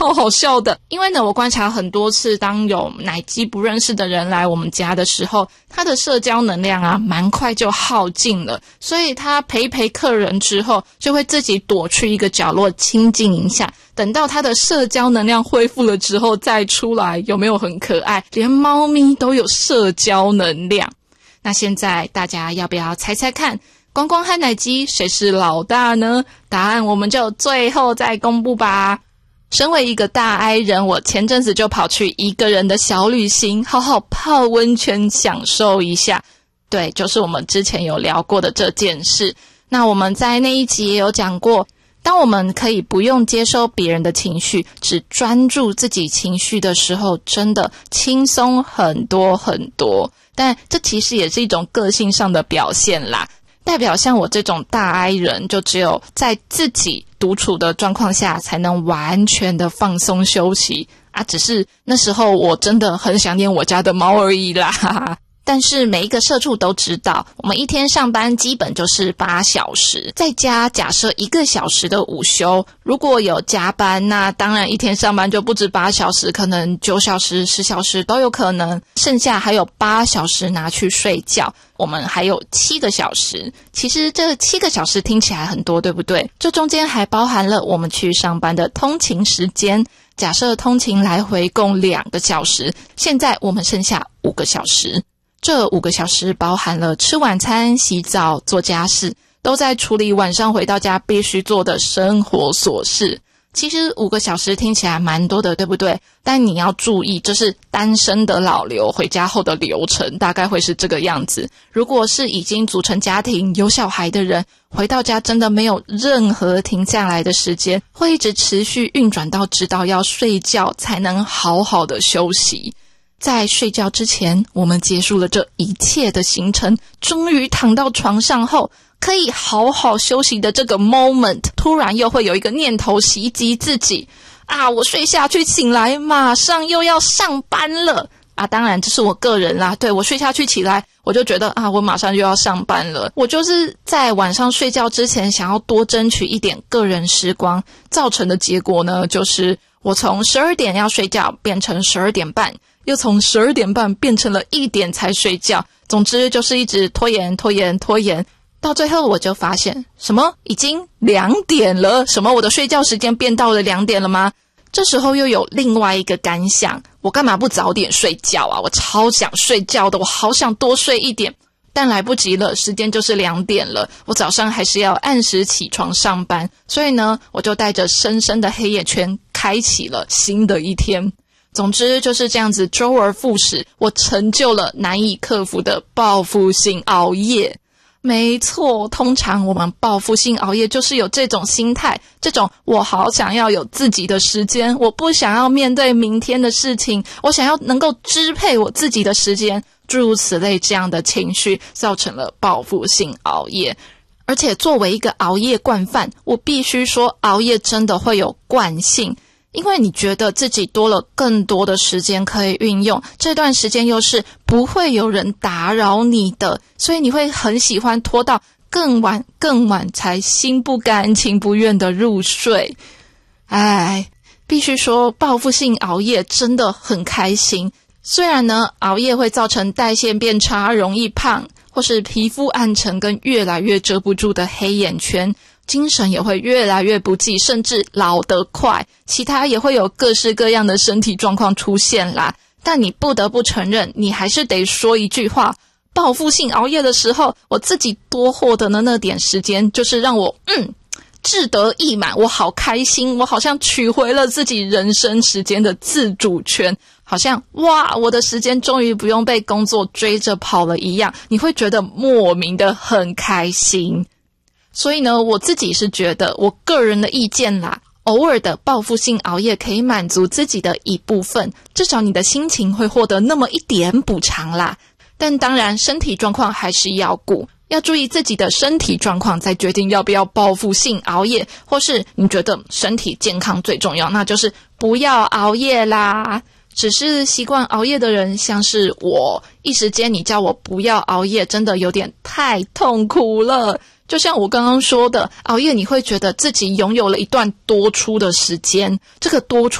超好笑的。因为呢，我观察很多次，当有奶鸡不认识的人来我们家的时候，他的社交能量啊蛮快就耗尽了，所以他陪客人之后就会自己躲去一个角落清静一下，等到他的社交能量恢复了之后再出来。有没有很可爱？连猫咪都有社交能量。那现在大家要不要猜猜看，光光和奶鸡谁是老大呢？答案我们就最后再公布吧。身为一个大 I 人，我前阵子就跑去一个人的小旅行，好好泡温泉享受一下。对，就是我们之前有聊过的这件事。那我们在那一集也有讲过，当我们可以不用接收别人的情绪，只专注自己情绪的时候，真的轻松很多很多。但这其实也是一种个性上的表现啦，代表像我这种大 I 人，就只有在自己独处的状况下才能完全的放松休息啊。只是那时候我真的很想念我家的猫而已啦。但是每一个社畜都知道，我们一天上班基本就是8小时，再加假设1个小时的午休，如果有加班，那当然一天上班就不止8小时，可能9小时、10小时都有可能，剩下还有8小时拿去睡觉，我们还有7个小时。其实这7个小时听起来很多，对不对？这中间还包含了我们去上班的通勤时间，假设通勤来回共2个小时，现在我们剩下5个小时。这5个小时包含了吃晚餐、洗澡、做家事，都在处理晚上回到家必须做的生活琐事。其实5个小时听起来蛮多的，对不对？但你要注意，这是单身的老刘回家后的流程，大概会是这个样子。如果是已经组成家庭、有小孩的人，回到家真的没有任何停下来的时间，会一直持续运转到直到要睡觉才能好好的休息。在睡觉之前，我们结束了这一切的行程，终于躺到床上后，可以好好休息的这个 moment， 突然又会有一个念头袭击自己啊！我睡下去醒来，马上又要上班了啊！当然这是我个人啦，对，我睡下去起来，我就觉得啊，我马上就要上班了。我就是在晚上睡觉之前想要多争取一点个人时光，造成的结果呢，就是我从12点要睡觉变成12点半，又从12点半变成了1点才睡觉。总之就是一直拖延，到最后我就发现，什么已经2点了？什么我的睡觉时间变到了2点了吗？这时候又有另外一个感想，我干嘛不早点睡觉啊？我超想睡觉的，我好想多睡一点，但来不及了，时间就是2点了，我早上还是要按时起床上班，所以呢，我就带着深深的黑眼圈开启了新的一天。总之就是这样子，周而复始，我成就了难以克服的报复性熬夜。没错，通常我们报复性熬夜就是有这种心态，这种我好想要有自己的时间，我不想要面对明天的事情，我想要能够支配我自己的时间，诸如此类这样的情绪造成了报复性熬夜。而且作为一个熬夜惯犯，我必须说熬夜真的会有惯性，因为你觉得自己多了更多的时间可以运用，这段时间又是不会有人打扰你的，所以你会很喜欢拖到更晚才心不甘情不愿的入睡。必须说报复性熬夜真的很开心。虽然呢，熬夜会造成代谢变差，容易胖，或是皮肤暗沉跟越来越遮不住的黑眼圈，精神也会越来越不济，甚至老得快，其他也会有各式各样的身体状况出现啦。但你不得不承认，你还是得说一句话，报复性熬夜的时候，我自己多获得的那点时间，就是让我志得意满，我好开心，我好像取回了自己人生时间的自主权，好像哇，我的时间终于不用被工作追着跑了一样，你会觉得莫名的很开心。所以呢，我自己是觉得，我个人的意见啦，偶尔的报复性熬夜可以满足自己的一部分，至少你的心情会获得那么一点补偿啦。但当然身体状况还是要顾，要注意自己的身体状况，再决定要不要报复性熬夜，或是你觉得身体健康最重要，那就是不要熬夜啦。只是习惯熬夜的人，像是我，一时间你叫我不要熬夜，真的有点太痛苦了。就像我刚刚说的，熬夜你会觉得自己拥有了一段多出的时间，这个多出